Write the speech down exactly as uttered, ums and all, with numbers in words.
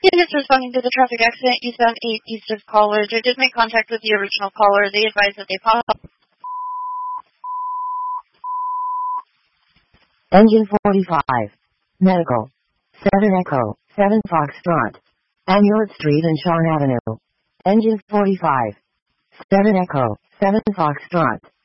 Units responding to the traffic accident eastbound eight east of College. I did make contact with the original caller. They advised that they pop up. Engine forty-five. Medical. seven Echo, seven Foxtrot. Amulet Street and Sean Avenue. Engine forty-five. seven Echo, seven Foxtrot.